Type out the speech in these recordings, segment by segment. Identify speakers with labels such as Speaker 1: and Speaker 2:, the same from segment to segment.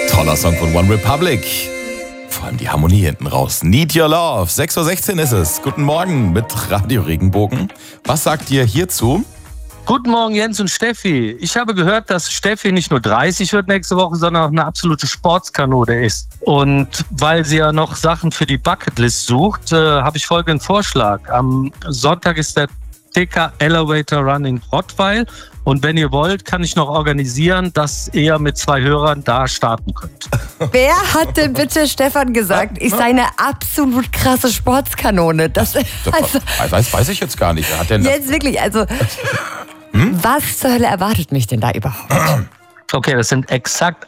Speaker 1: Toller Song von One Republic. Vor allem die Harmonie hinten raus. Need Your Love. 6:16 Uhr ist es. Guten Morgen mit Radio Regenbogen. Was sagt ihr hierzu?
Speaker 2: Guten Morgen, Jens und Steffi. Ich habe gehört, dass Steffi nicht nur 30 wird nächste Woche, sondern auch eine absolute Sportskanone ist. Und weil sie ja noch Sachen für die Bucketlist sucht, habe ich folgenden Vorschlag. Am Sonntag ist der TK Elevator Run in Rottweil. Und wenn ihr wollt, kann ich noch organisieren, dass ihr mit 2 Hörern da starten könnt.
Speaker 3: Wer hat denn bitte Stefan gesagt, ich sei eine absolut krasse Sportskanone? Das
Speaker 1: weiß ich jetzt gar nicht. Wer hat denn
Speaker 3: jetzt wirklich, also was zur Hölle erwartet mich denn da überhaupt?
Speaker 2: Okay, das sind exakt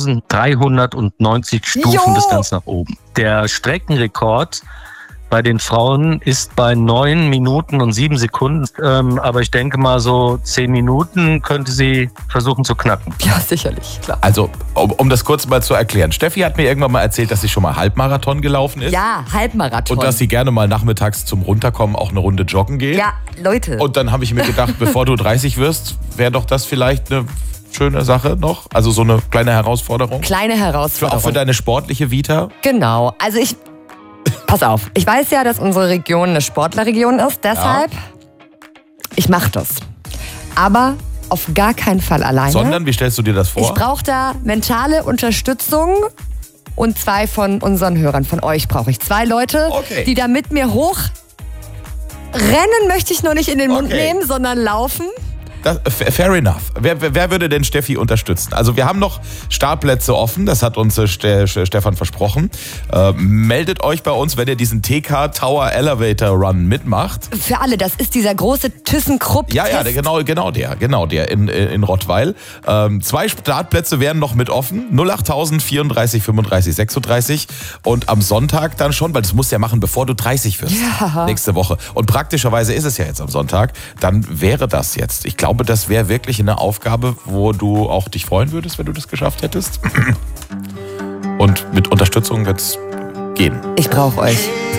Speaker 2: 1390 Stufen bis ganz nach oben. Der Streckenrekord bei den Frauen ist bei 9 Minuten und 7 Sekunden. Aber ich denke mal, so 10 Minuten könnte sie versuchen zu knacken.
Speaker 3: Ja, sicherlich, klar.
Speaker 1: Also, um das kurz mal zu erklären. Steffi hat mir irgendwann mal erzählt, dass sie schon mal Halbmarathon gelaufen ist.
Speaker 3: Ja, Halbmarathon.
Speaker 1: Und dass sie gerne mal nachmittags zum Runterkommen auch eine Runde joggen geht.
Speaker 3: Ja, Leute.
Speaker 1: Und dann habe ich mir gedacht, bevor du 30 wirst, wäre doch das vielleicht eine schöne Sache noch. Also so eine kleine Herausforderung.
Speaker 3: Kleine Herausforderung.
Speaker 1: Auch für deine sportliche Vita.
Speaker 3: Genau. Also pass auf, ich weiß ja, dass unsere Region eine Sportlerregion ist, deshalb, ich mache das. Aber auf gar keinen Fall alleine.
Speaker 1: Sondern, wie stellst du dir das vor?
Speaker 3: Ich brauche da mentale Unterstützung und 2 von unseren Hörern, von euch brauche ich. 2 Leute, die da mit mir hoch rennen, möchte ich noch nicht in den Mund nehmen, sondern laufen.
Speaker 1: Fair enough. Wer würde denn Steffi unterstützen? Also wir haben noch Startplätze offen, das hat uns Stefan versprochen. Meldet euch bei uns, wenn ihr diesen TK Tower Elevator Run mitmacht.
Speaker 3: Für alle, das ist dieser große ThyssenKrupp.
Speaker 1: Ja, genau der in Rottweil. 2 Startplätze wären noch mit offen. 08000 34 35 36. Und am Sonntag dann schon, weil das musst du ja machen, bevor du 30 wirst. Ja. Nächste Woche. Und praktischerweise ist es ja jetzt am Sonntag. Dann wäre das jetzt. Ich glaube, das wäre wirklich eine Aufgabe, wo du auch dich freuen würdest, wenn du das geschafft hättest. Und mit Unterstützung wird es gehen.
Speaker 3: Ich brauche euch.